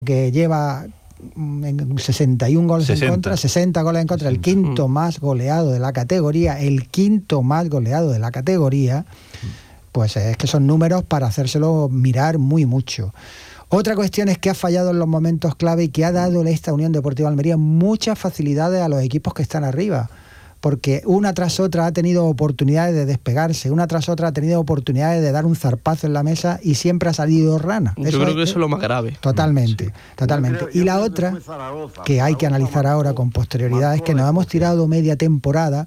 que lleva 61 goles en contra, 60 goles en contra, el quinto más goleado de la categoría, pues es que son números para hacérselo mirar muy mucho. Otra cuestión es que ha fallado en los momentos clave y que ha dado esta Unión Deportiva Almería muchas facilidades a los equipos que están arriba, porque una tras otra ha tenido oportunidades de despegarse, una tras otra ha tenido oportunidades de dar un zarpazo en la mesa y siempre ha salido rana. Yo creo que eso es lo más grave. Totalmente, sí. Totalmente. Y la otra, que hay que analizar ahora con posterioridad, es que nos hemos tirado media temporada,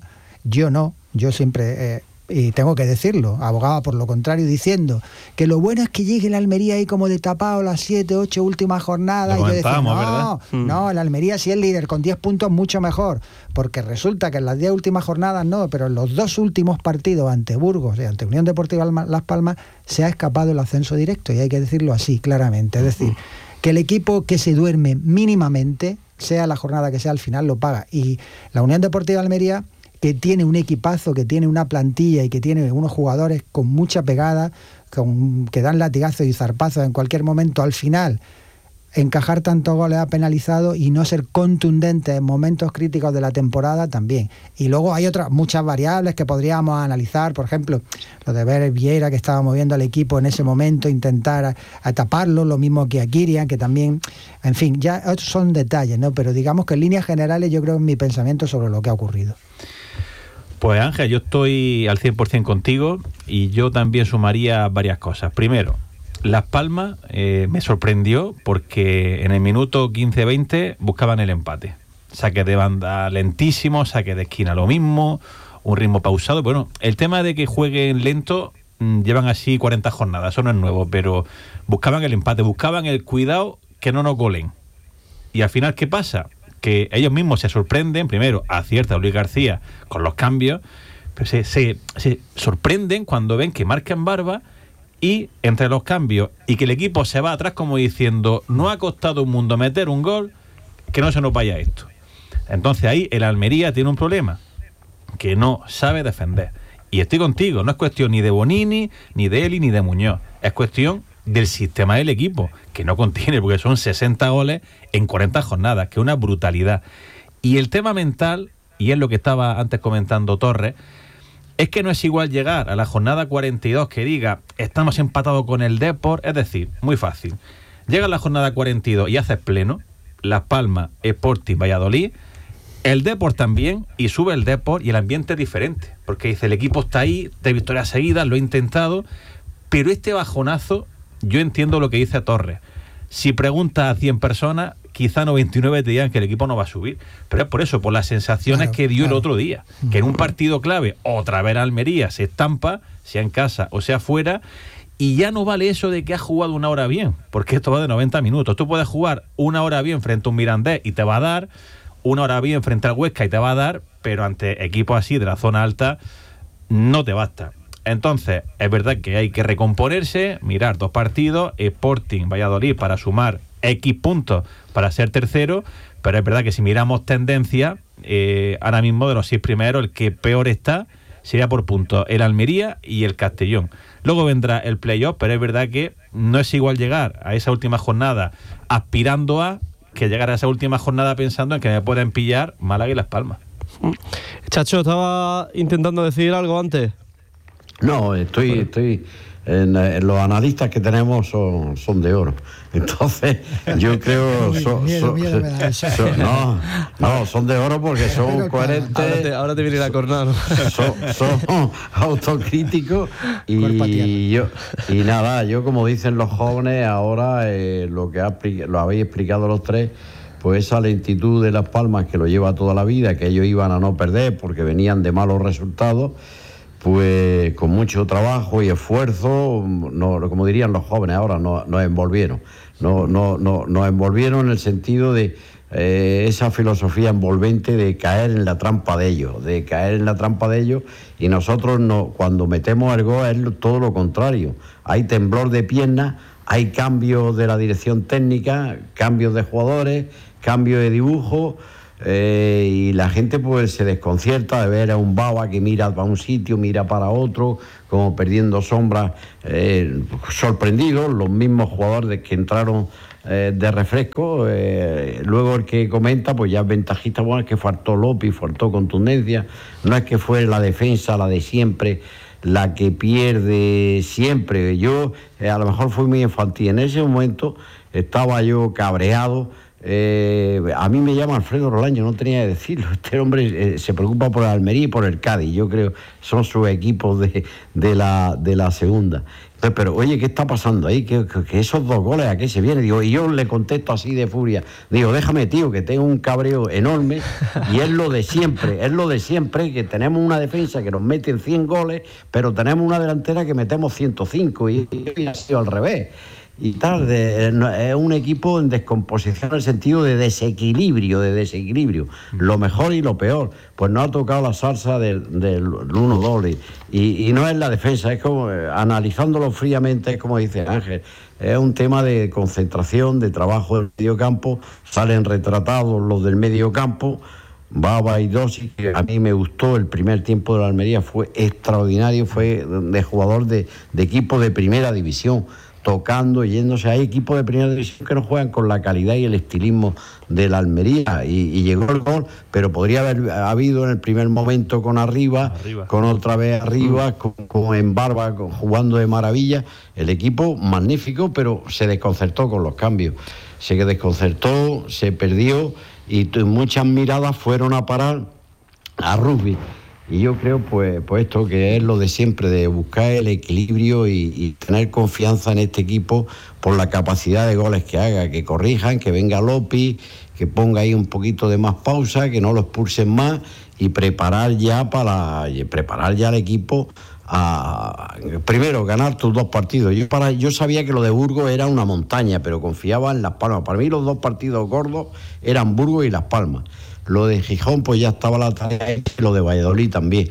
yo siempre... y tengo que decirlo, abogaba por lo contrario, diciendo que lo bueno es que llegue el Almería ahí como de tapado las 7, 8 últimas jornadas, y yo decía, no, el Almería si es líder con 10 puntos mucho mejor, porque resulta que en las 10 últimas jornadas no, pero en los 2 últimos partidos ante Burgos y ante Unión Deportiva Las Palmas se ha escapado el ascenso directo, y hay que decirlo así claramente, es decir, que el equipo que se duerme mínimamente, sea la jornada que sea, al final lo paga, y la Unión Deportiva Almería, que tiene un equipazo, que tiene una plantilla y que tiene unos jugadores con mucha pegada, que dan latigazos y zarpazos en cualquier momento, al final encajar tantos goles ha penalizado, y no ser contundente en momentos críticos de la temporada también. Y luego hay otras muchas variables que podríamos analizar, por ejemplo, lo de ver Vieira, que estaba moviendo al equipo en ese momento, intentar a taparlo, lo mismo que a Kirian, que también, en fin, ya son detalles, ¿no? Pero digamos que en líneas generales yo creo que es mi pensamiento sobre lo que ha ocurrido. Pues Ángel, yo estoy al 100% contigo, y yo también sumaría varias cosas. Primero, Las Palmas me sorprendió porque en el minuto 15-20 buscaban el empate. Saque de banda lentísimo, saque de esquina lo mismo, un ritmo pausado. Bueno, el tema de que jueguen lento, llevan así 40 jornadas, eso no es nuevo, pero buscaban el empate, buscaban el cuidado que no nos golen. Y al final, ¿qué pasa? Que ellos mismos se sorprenden, primero acierta Luis García con los cambios, pero se sorprenden cuando ven que marcan Barba, y entre los cambios y que el equipo se va atrás como diciendo, no ha costado un mundo meter un gol, que no se nos vaya esto. Entonces ahí el Almería tiene un problema, que no sabe defender. Y estoy contigo, no es cuestión ni de Bonini, ni de Eli, ni de Muñoz, es cuestión del sistema del equipo, que no contiene, porque son 60 goles en 40 jornadas, que es una brutalidad. Y el tema mental, y es lo que estaba antes comentando Torres, es que no es igual llegar a la jornada 42 que diga, estamos empatados con el Depor, es decir, muy fácil. Llega a la jornada 42 y haces pleno, Las Palmas, Sporting, Valladolid, el Depor también, y sube el Depor y el ambiente es diferente, porque dice, el equipo está ahí, de victorias seguidas, lo he intentado, pero este bajonazo, yo entiendo lo que dice Torres. Si preguntas a 100 personas, quizá 99 te digan que el equipo no va a subir. Pero es por eso, por las sensaciones que dio el otro día. Que en un partido clave, otra vez Almería se estampa, sea en casa o sea fuera, y ya no vale eso de que has jugado una hora bien, porque esto va de 90 minutos. Tú puedes jugar una hora bien frente a un Mirandés y te va a dar, una hora bien frente al Huesca y te va a dar, pero ante equipos así de la zona alta no te basta. Entonces, es verdad que hay que recomponerse, mirar 2 partidos, Sporting, Valladolid, para sumar X puntos para ser tercero, pero es verdad que si miramos tendencia, ahora mismo de los 6 primeros, el que peor está sería por puntos el Almería y el Castellón. Luego vendrá el playoff, pero es verdad que no es igual llegar a esa última jornada aspirando a que llegar a esa última jornada pensando en que me pueden pillar Málaga y Las Palmas. Chacho, ¿estaba intentando decir algo antes? No, estoy los analistas que tenemos son de oro. Entonces, yo creo son de oro porque son coherentes. Ahora te viene la cornada, ¿no? Son autocríticos y nada, yo como dicen los jóvenes ahora, lo habéis explicado los tres, pues esa lentitud de Las Palmas que lo lleva toda la vida, que ellos iban a no perder porque venían de malos resultados, pues con mucho trabajo y esfuerzo, como dirían los jóvenes ahora, nos envolvieron. Nos envolvieron en el sentido de esa filosofía envolvente de caer en la trampa de ellos, y nosotros cuando metemos el gol es todo lo contrario. Hay temblor de piernas, hay cambios de la dirección técnica, cambios de jugadores, cambios de dibujo, y la gente pues se desconcierta de ver a un Baba que mira para un sitio, mira para otro, como perdiendo sombras, sorprendidos. Los mismos jugadores que entraron de refresco. Luego el que comenta, pues ya es ventajista, bueno, es que faltó López, faltó contundencia, no es que fue la defensa, la de siempre, la que pierde siempre. Yo a lo mejor fui muy infantil, en ese momento estaba yo cabreado. A mí me llama Alfredo Rolaño, no tenía que decirlo. Este hombre se preocupa por el Almería y por el Cádiz, yo creo son sus equipos de la segunda. Pero oye, ¿qué está pasando ahí? Que esos 2 goles, ¿a qué se viene? Digo, y yo le contesto así de furia. Digo, déjame, tío, que tengo un cabreo enorme y es lo de siempre, que tenemos una defensa que nos mete 100 goles, pero tenemos una delantera que metemos 105 y ha sido al revés. Y tal, es un equipo en descomposición en el sentido de desequilibrio, lo mejor y lo peor. Pues no ha tocado la salsa del 1-2 y no es la defensa, es como, analizándolo fríamente, es como dice Ángel, es un tema de concentración, de trabajo del mediocampo, salen retratados los del mediocampo. Baba y Dossi, que a mí me gustó el primer tiempo de la Almería, fue extraordinario, fue de jugador de equipo de primera división, tocando, yéndose. Hay equipos de primera división que no juegan con la calidad y el estilismo de la Almería y llegó el gol, pero podría haber habido en el primer momento con arriba. Con otra vez arriba, con en Barba, jugando de maravilla. El equipo magnífico, pero se desconcertó con los cambios. Se desconcertó, se perdió y muchas miradas fueron a parar a Rugby. Y yo creo pues esto que es lo de siempre, de buscar el equilibrio y tener confianza en este equipo por la capacidad de goles que haga, que corrijan, que venga López, que ponga ahí un poquito de más pausa, que no lo expulsen más y preparar ya al equipo a primero ganar tus 2 partidos. Yo sabía que lo de Burgos era una montaña, pero confiaba en Las Palmas. Para mí los 2 partidos gordos eran Burgos y Las Palmas. Lo de Gijón pues ya estaba la tarea hecha, lo de Valladolid también,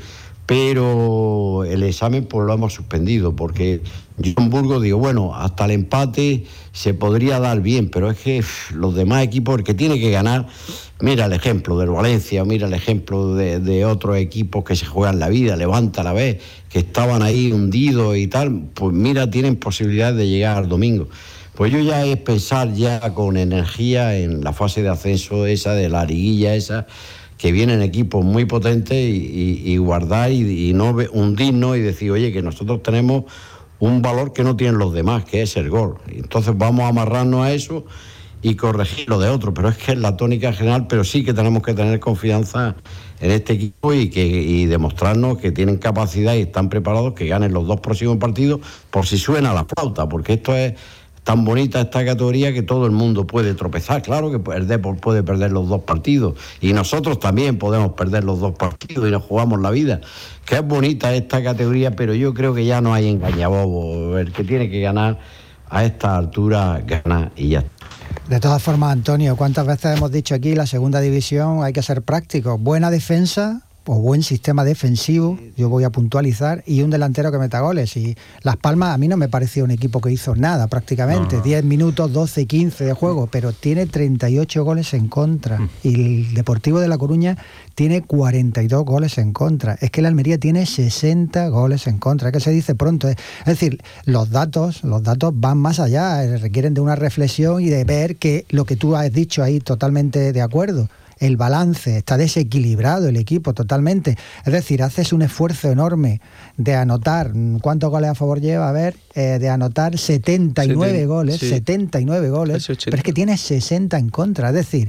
pero el examen pues lo hemos suspendido porque yo en Burgos digo, bueno, hasta el empate se podría dar bien, pero es que los demás equipos, el que tiene que ganar, mira el ejemplo del Valencia, mira el ejemplo de otros equipos que se juegan la vida, Levante a la vez, que estaban ahí hundidos y tal, pues mira, tienen posibilidad de llegar al domingo. Pues yo ya es pensar ya con energía en la fase de ascenso esa, de la liguilla esa, que vienen equipos muy potentes y guardar y no hundirnos y decir, oye, que nosotros tenemos un valor que no tienen los demás, que es el gol. Entonces vamos a amarrarnos a eso y corregir lo de otro, pero es que es la tónica general, pero sí que tenemos que tener confianza en este equipo y demostrarnos que tienen capacidad y están preparados, que ganen los 2 próximos partidos por si suena la flauta, porque esto es tan bonita esta categoría que todo el mundo puede tropezar. Claro que el Depor puede perder los 2 partidos y nosotros también podemos perder los 2 partidos y nos jugamos la vida. Que es bonita esta categoría, pero yo creo que ya no hay engañabobo. El que tiene que ganar a esta altura gana y ya está. De todas formas, Antonio, ¿cuántas veces hemos dicho aquí la segunda división hay que ser práctico? Buena defensa o buen sistema defensivo, yo voy a puntualizar, y un delantero que meta goles. Y Las Palmas a mí no me pareció un equipo que hizo nada prácticamente, 10 minutos, 12, 15 de juego, pero tiene 38 goles en contra y el Deportivo de La Coruña tiene 42 goles en contra. Es que el Almería tiene 60 goles en contra, es que se dice pronto. Es decir, los datos van más allá, requieren de una reflexión y de ver que lo que tú has dicho ahí, totalmente de acuerdo. El balance, está desequilibrado el equipo totalmente. Es decir, haces un esfuerzo enorme de anotar, ¿cuántos goles a favor lleva? A ver, de anotar 79 goles, sí. 79 goles, pero es que tienes 60 en contra. Es decir,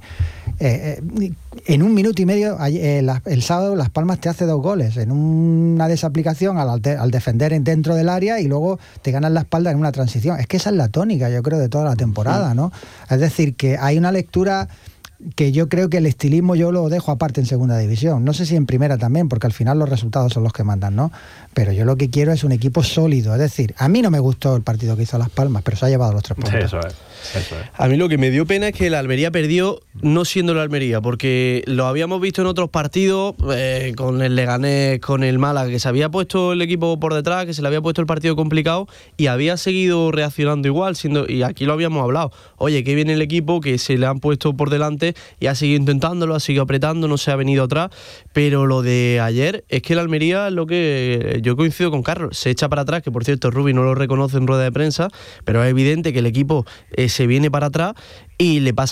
en 1 minuto y medio, el sábado Las Palmas te hace 2 goles, en una desaplicación al defender dentro del área y luego te ganan la espalda en una transición. Es que esa es la tónica, yo creo, de toda la temporada, ¿no? Es decir, que hay una lectura que yo creo que el estilismo yo lo dejo aparte en segunda división. No sé si en primera también, porque al final los resultados son los que mandan, ¿no? Pero yo lo que quiero es un equipo sólido. Es decir, a mí no me gustó el partido que hizo Las Palmas, pero se ha llevado los 3 puntos. Eso es. A mí lo que me dio pena es que la Almería perdió no siendo la Almería, porque lo habíamos visto en otros partidos, con el Leganés, con el Málaga, que se había puesto el equipo por detrás, que se le había puesto el partido complicado y había seguido reaccionando igual, y aquí lo habíamos hablado. Oye, que viene el equipo, que se le han puesto por delante y ha seguido intentándolo, ha seguido apretando, no se ha venido atrás, pero lo de ayer es que la Almería, lo que yo coincido con Carlos, se echa para atrás, que por cierto Rubi no lo reconoce en rueda de prensa, pero es evidente que el equipo se viene para atrás y le pasa